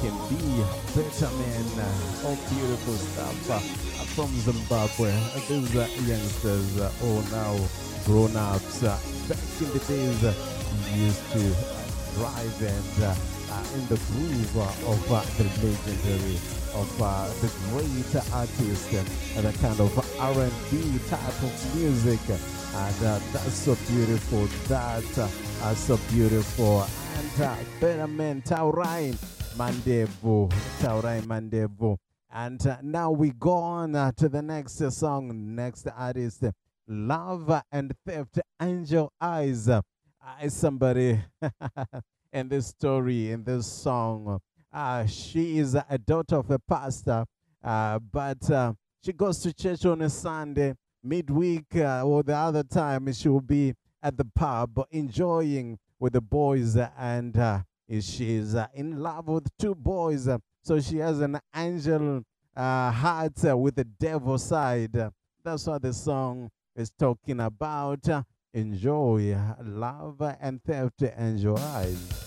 can be better men. All beautiful stuff from Zimbabwe. These youngsters, all now grown ups. Back in the days, we used to drive and in the groove of the legendary, of the great artist, the kind of R&B type of music. And that's so beautiful. That's so beautiful. And better men, Taurain Mandevu. Taurain Mandevu. And now we go on to the next song, next artist, Love and Theft, Angel Eyes. Somebody in this story, in this song, she is a daughter of a pastor, but she goes to church on a Sunday, midweek, or the other time she will be at the pub enjoying with the boys, and she's in love with two boys. So she has an angel heart with the devil side. That's what the song is talking about. Enjoy Love and Theft, Angel Eyes.